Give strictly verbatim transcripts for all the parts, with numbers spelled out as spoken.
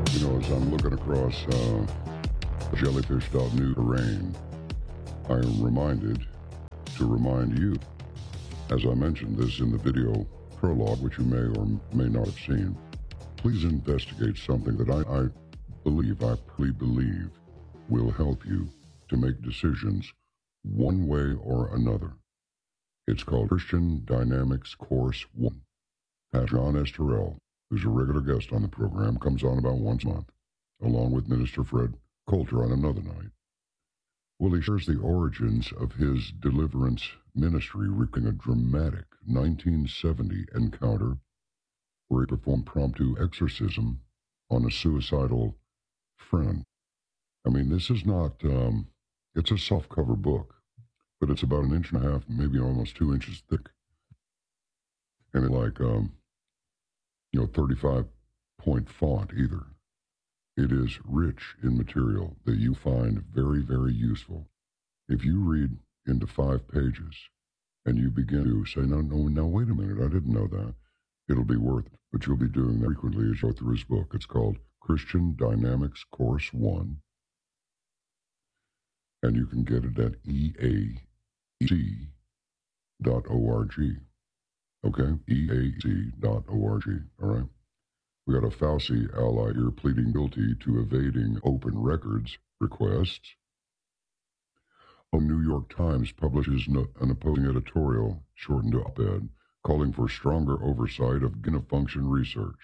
You know, as I'm looking across uh, jellyfish.new terrain, I am reminded to remind you, as I mentioned this in the video prologue, which you may or may not have seen, please investigate something that I, I believe, I really believe, will help you to make decisions one way or another. It's called Christian Dynamics Course one. Pastor John S. Terrell, who's a regular guest on the program, comes on about once a month, along with Minister Fred Coulter on another night. Well, he shares the origins of his deliverance ministry, recalling a dramatic nineteen seventy encounter where he performed promptu exorcism on a suicidal friend. I mean, this is not, um, it's a softcover book, but it's about an inch and a half, maybe almost two inches thick. And it like, um, you know, thirty-five point font either. It is rich in material that you find very, very useful. If you read into five pages and you begin to say, no, no, no, wait a minute, I didn't know that, it'll be worth it. But you'll be doing that frequently as you go through his book. It's called Christian Dynamics Course one. And you can get it at E A C dot org. Okay? E A C dot org. All right? We got a Fauci ally here pleading guilty to evading open records requests. A New York Times publishes an opposing editorial, shortened to op-ed, calling for stronger oversight of gain-of-function research.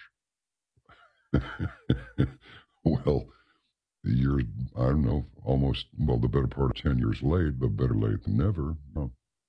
Well, the years, I don't know, almost, well, the better part of ten years late, but better late than never. No.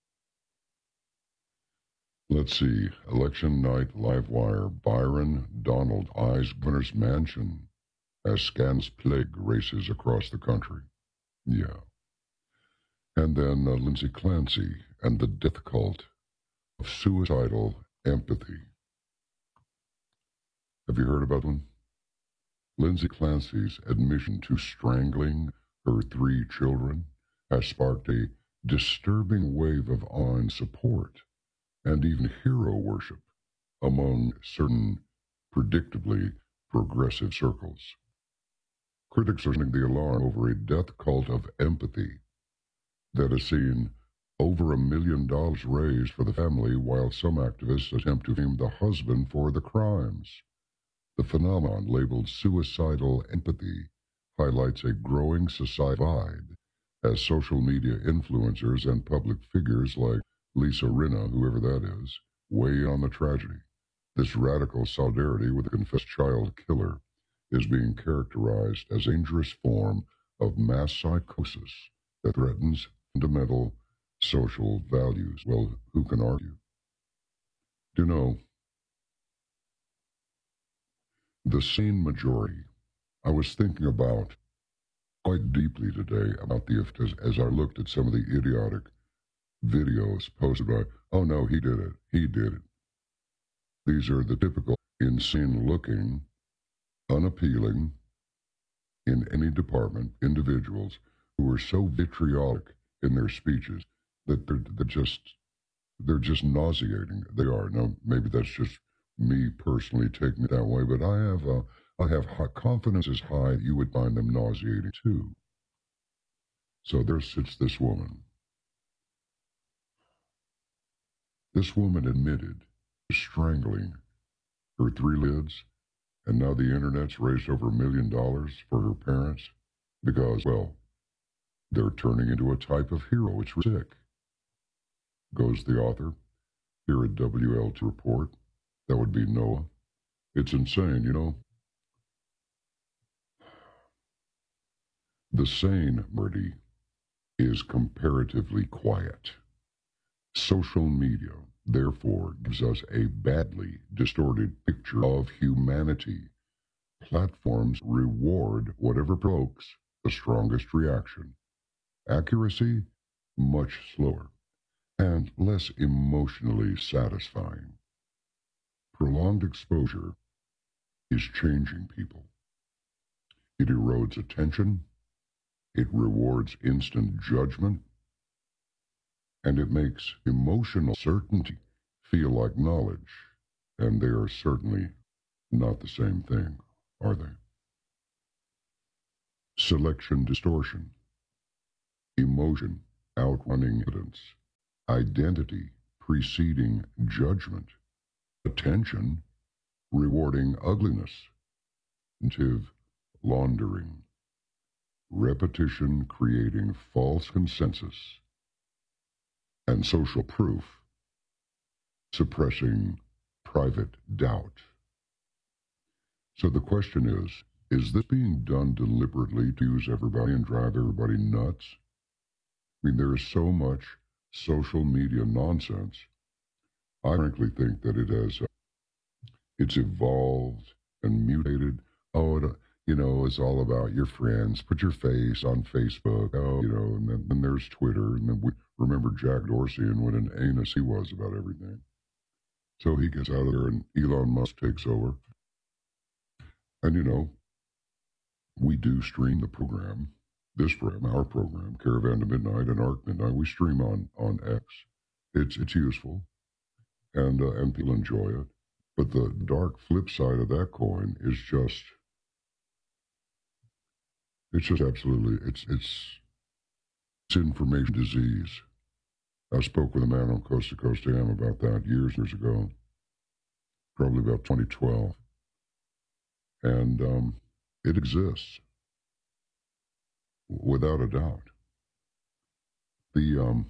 Let's see. Election night, Livewire. Byron Donald eyes governor's mansion as scans plague races across the country. Yeah. And then uh, Lindsay Clancy and the death cult of suicidal empathy. Have you heard about one? Lindsay Clancy's admission to strangling her three children has sparked a disturbing wave of awe and support, and even hero worship among certain predictably progressive circles. Critics are sounding the alarm over a death cult of empathy that has seen over a million dollars raised for the family, while some activists attempt to blame the husband for the crimes. The phenomenon, labeled suicidal empathy, highlights a growing society vibe as social media influencers and public figures like Lisa Rinna, whoever that is, weigh on the tragedy. This radical solidarity with a confessed child killer is being characterized as a dangerous form of mass psychosis that threatens fundamental social values. Well, who can argue? Do you know, the sane majority, I was thinking about quite deeply today about the, as, as I looked at some of the idiotic videos posted by, oh no, he did it, he did it. These are the typical insane-looking, unappealing, in any department, individuals who are so vitriolic in their speeches that they're, they're just, they're just nauseating. They are. Now, maybe that's just me personally taking it that way, but I have, uh, I have high, confidence is high that you would find them nauseating too. So there sits this woman. This woman admitted to strangling her three lids, and now the internet's raised over a million dollars for her parents because, well, they're turning into a type of hero. It's sick. Goes the author here at W L to report. That would be Noah. It's insane, you know. The sane Murdy is comparatively quiet. Social media, therefore, gives us a badly distorted picture of humanity. Platforms reward whatever provokes the strongest reaction. Accuracy, much slower, and less emotionally satisfying. Prolonged exposure is changing people. It erodes attention, it rewards instant judgment, and it makes emotional certainty feel like knowledge, and they are certainly not the same thing, are they? selection distortion, emotion outrunning evidence, identity preceding judgment, attention rewarding ugliness, incentive laundering, repetition creating false consensus, and social proof suppressing private doubt. So the question is, is this being done deliberately to use everybody and drive everybody nuts? I mean, there is so much social media nonsense. I frankly think that it has, uh, it's evolved and mutated. Oh, it, you know, it's all about your friends. Put your face on Facebook. Oh, you know, and then, then there's Twitter. And then we remember Jack Dorsey and what an anus he was about everything. So he gets out of there and Elon Musk takes over. And, you know, we do stream the program, this program, our program, Caravan to Midnight and Arc Midnight. We stream on, on X. It's it's useful, and uh, and people enjoy it. But the dark flip side of that coin is just, it's just absolutely, it's it's it's information disease. I spoke with a man on Coast to Coast A M about that years years ago, probably about twenty twelve, and um, it exists without a doubt. The um,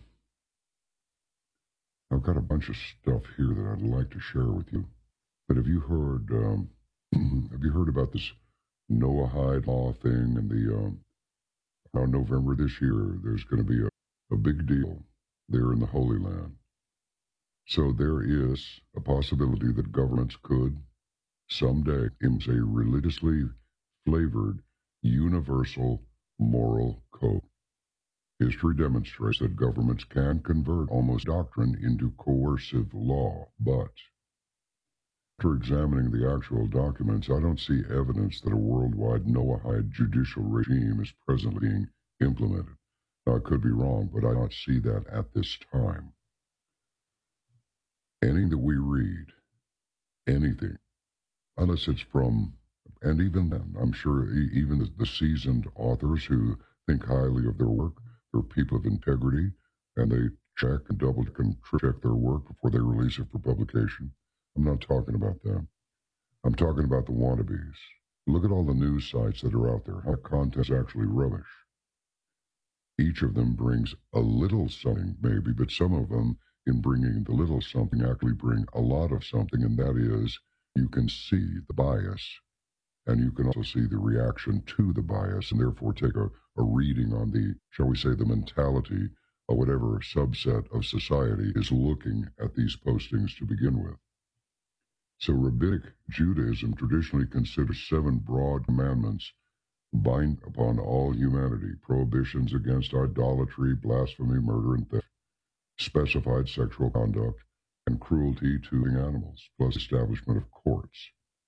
I've got a bunch of stuff here that I'd like to share with you. But have you heard? Um, have you heard about this Noahide law thing? And the um, around November this year, there's going to be a, a big deal there in the Holy Land. So there is a possibility that governments could someday impose a religiously flavored universal moral code. History demonstrates that governments can convert almost doctrine into coercive law, but after examining the actual documents, I don't see evidence that a worldwide Noahide judicial regime is presently being implemented. Now, I could be wrong, but I don't see that at this time. Anything that we read, anything, unless it's from, and even then, I'm sure even the, the seasoned authors who think highly of their work, they're people of integrity, and they check and double check and check their work before they release it for publication. I'm not talking about them. I'm talking about the wannabes. Look at all the news sites that are out there. How content is actually rubbish. Each of them brings a little something, maybe, but some of them, in bringing the little something, actually bring a lot of something, and that is you can see the bias, and you can also see the reaction to the bias, and therefore take a, a reading on the, shall we say, the mentality of whatever subset of society is looking at these postings to begin with. So Rabbinic Judaism traditionally considers seven broad commandments bind upon all humanity: prohibitions against idolatry, blasphemy, murder, and theft, specified sexual conduct, and cruelty to animals, plus establishment of courts.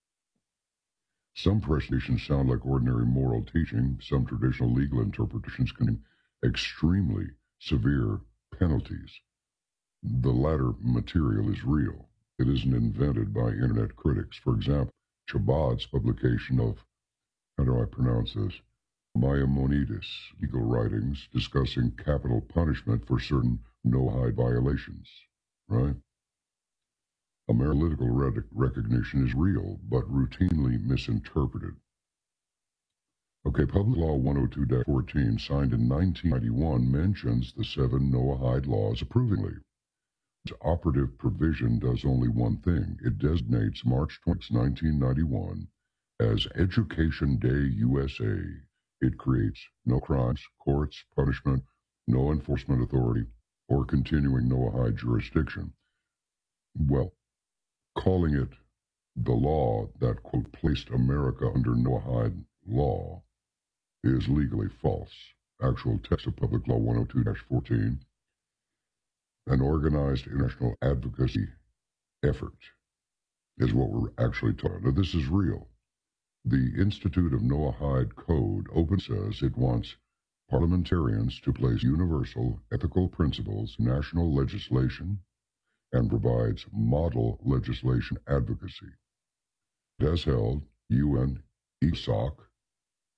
Some presentations sound like ordinary moral teaching. Some traditional legal interpretations contain extremely severe penalties. The latter material is real. It isn't invented by internet critics. For example, Chabad's publication of, how do I pronounce this, Maimonides legal writings discussing capital punishment for certain Noahide violations, right? Analytical rec- recognition is real, but routinely misinterpreted. Okay, Public Law one oh two dash fourteen, signed in nineteen ninety-one, mentions the seven Noahide laws approvingly. Its operative provision does only one thing. It designates March twentieth, nineteen ninety-one as Education Day U S A. It creates no crimes, courts, punishment, no enforcement authority, or continuing Noahide jurisdiction. Well, calling it the law that, quote, placed America under Noahide law is legally false. Actual text of Public Law one oh two dash fourteen. An organized international advocacy effort is what we're actually talking about. Now, this is real. The Institute of Noahide Code open says it wants parliamentarians to place universal ethical principles in national legislation and provides model legislation advocacy. It has held U N E S O C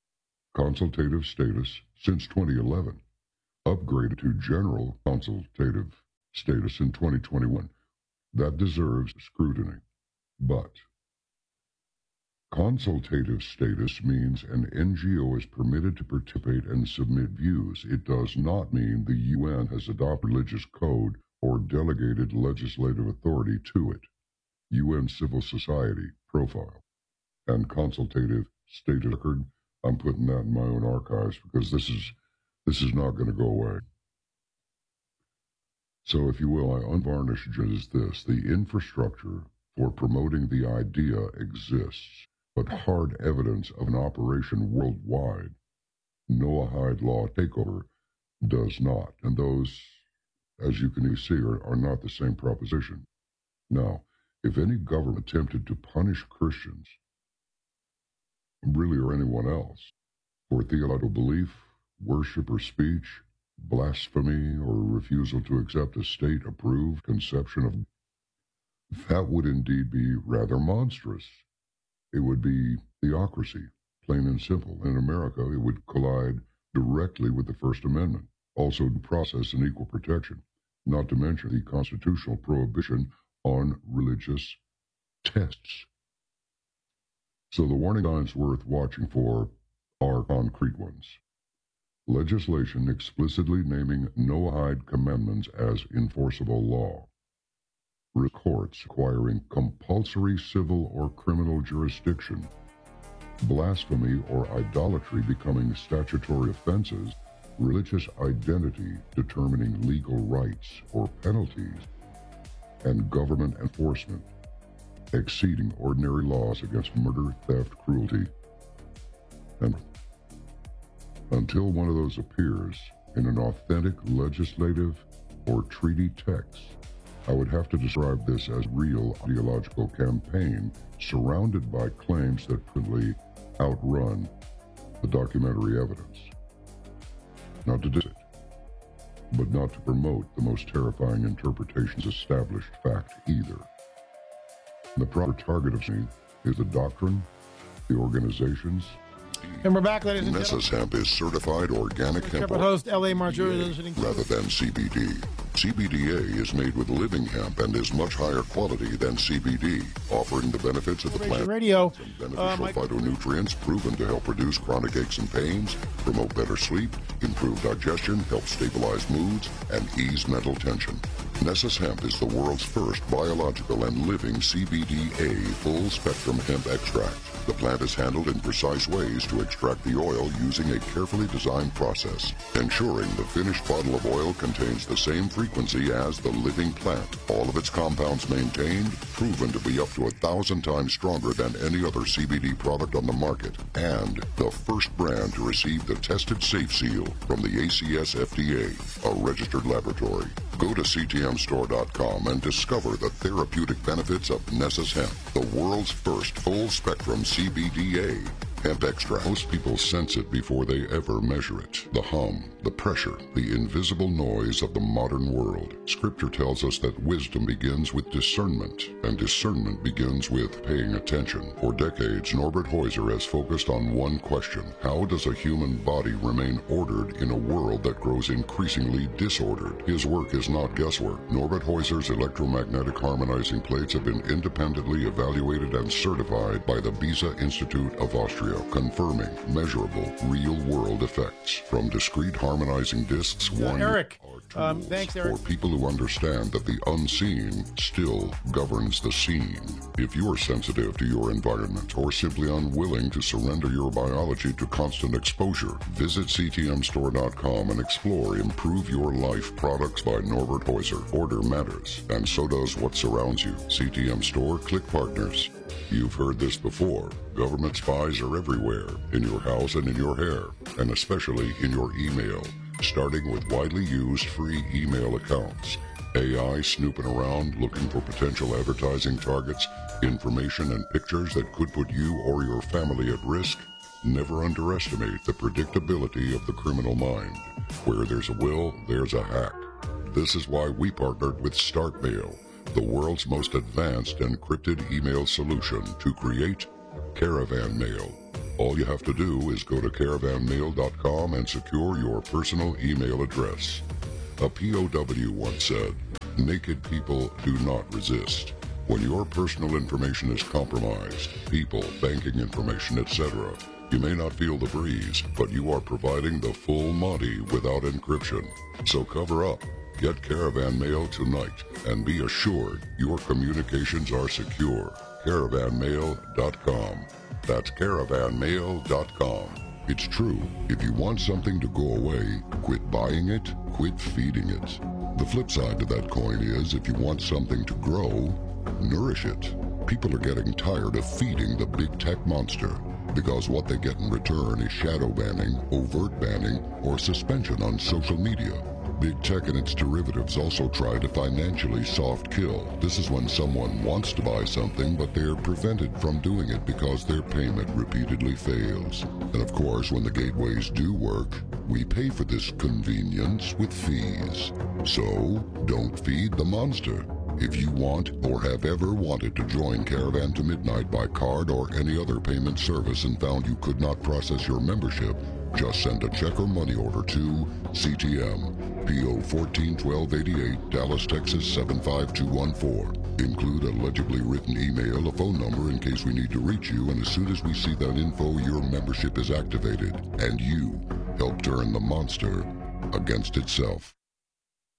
consultative status since twenty eleven, upgraded to general consultative status in twenty twenty-one. That deserves scrutiny. But consultative status means an N G O is permitted to participate and submit views. It does not mean the U N has adopted religious code or delegated legislative authority to it. U N Civil Society profile and consultative status record. I'm putting that in my own archives because this is this is not going to go away. So, if you will, I unvarnish is this: the infrastructure for promoting the idea exists, but hard evidence of an operation worldwide, Noahide law takeover, does not. And those, as you can see, are, are not the same proposition. Now, if any government attempted to punish Christians, really, or anyone else, for theological belief, worship, or speech, blasphemy, or refusal to accept a state-approved conception of, that would indeed be rather monstrous. It would be theocracy, plain and simple. In America, it would collide directly with the First Amendment, also due process and equal protection, not to mention the constitutional prohibition on religious tests. So the warning signs worth watching for are concrete ones. Legislation explicitly naming Noahide commandments as enforceable law. Courts requiring compulsory civil or criminal jurisdiction. Blasphemy or idolatry becoming statutory offenses. Religious identity determining legal rights or penalties. And government enforcement exceeding ordinary laws against murder, theft, cruelty, and until one of those appears in an authentic legislative or treaty text, I would have to describe this as real ideological campaign surrounded by claims that probably outrun the documentary evidence. Not to diss it, but not to promote the most terrifying interpretations of established fact either. The proper target of me is the doctrine, the organizations. And we're back, ladies and Nessus gentlemen. hemp is certified organic hemp host L A Marjorie rather than C B D. C B D A is made with living hemp and is much higher quality than C B D, offering the benefits of the plant Radio. and beneficial uh, phytonutrients proven to help reduce chronic aches and pains, promote better sleep, improve digestion, help stabilize moods, and ease mental tension. Nessus Hemp is the world's first biological and living C B D A full-spectrum hemp extract. The plant is handled in precise ways to extract the oil using a carefully designed process, ensuring the finished bottle of oil contains the same frequency as the living plant. All of its compounds maintained, proven to be up to a thousand times stronger than any other C B D product on the market, and the first brand to receive the tested safe seal from the A C S F D A, a registered laboratory. Go to C T M store dot com and discover the therapeutic benefits of Nessus Hemp, the world's first full-spectrum C B D A hemp extract. Most people sense it before they ever measure it. The hum, the pressure, the invisible noise of the modern world. Scripture tells us that wisdom begins with discernment, and discernment begins with paying attention. For decades, Norbert Heuser has focused on one question: how does a human body remain ordered in a world that grows increasingly disordered? His work is not guesswork. Norbert Heuser's electromagnetic harmonizing plates have been independently evaluated and certified by the Beza Institute of Austria, confirming measurable real-world effects. From discrete harmonizing discs, uh, one Eric, are um, thanks, Eric. for people who understand that the unseen still governs the scene. If you are sensitive to your environment or simply unwilling to surrender your biology to constant exposure, visit C T M store dot com and explore Improve Your Life products by Norbert Heuser. Order matters, and so does what surrounds you. C T M Store, click partners. You've heard this before. Government spies are everywhere, in your house and in your hair, and especially in your email, starting with widely used free email accounts. A I snooping around looking for potential advertising targets, information and pictures that could put you or your family at risk. Never underestimate the predictability of the criminal mind. Where there's a will, there's a hack. This is why we partnered with StartMail, the world's most advanced encrypted email solution, to create Caravan Mail, All you have to do is go to caravan mail dot com and secure your personal email address. A P O W once said, "Naked people do not resist." When your personal information is compromised, people, banking information, et cetera, you may not feel the breeze, but you are providing the full Monty without encryption. So cover up. Get Caravan Mail tonight and be assured your communications are secure. caravan mail dot com. That's caravan mail dot com. It's true. If you want something to go away, quit buying it, quit feeding it. The flip side to that coin is if you want something to grow, nourish it. People are getting tired of feeding the big tech monster because what they get in return is shadow banning, overt banning, or suspension on social media. Big tech and its derivatives also try to financially soft kill. This is when someone wants to buy something, but they're prevented from doing it because their payment repeatedly fails. And of course, when the gateways do work, we pay for this convenience with fees. So, don't feed the monster. If you want or have ever wanted to join Caravan to Midnight by card or any other payment service and found you could not process your membership, just send a check or money order to C T M, P O fourteen twelve eighty-eight, Dallas, Texas seven five two one four. Include a legibly written email, a phone number in case we need to reach you, and as soon as we see that info, your membership is activated, and you help turn the monster against itself.